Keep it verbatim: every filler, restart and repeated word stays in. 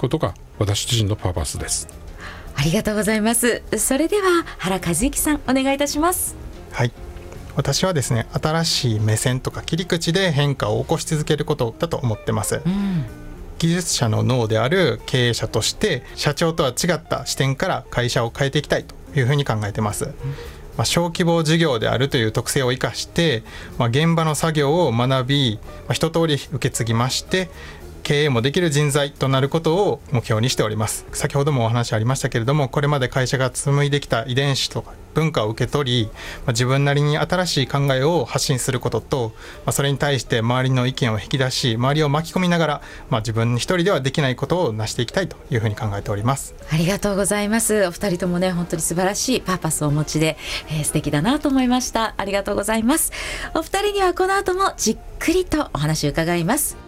ことが私自身のパーパスです。 ありがとうございます。それでは原和之さん、お願いいたします。 はい、私はですね、新しい目線とか切り口で変化を起こし続けることだと思ってます、うん、技術者の脳である経営者として社長とは違った視点から会社を変えていきたいというふうに考えてます、うん、まあ、小規模事業であるという特性を生かして、まあ、現場の作業を学び、まあ、一通り受け継ぎまして経営もできる人材となることを目標にしております。先ほどもお話ありましたけれども、これまで会社が紡いできた遺伝子とか文化を受け取り、まあ、自分なりに新しい考えを発信することと、まあ、それに対して周りの意見を引き出し周りを巻き込みながら、まあ、自分一人ではできないことを成していきたいというふうに考えております。 ありがとうございます。お二人ともね、本当に素晴らしいパーパスをお持ちで、えー、素敵だなと思いました。ありがとうございます。お二人にはこの後もじっくりとお話を伺います。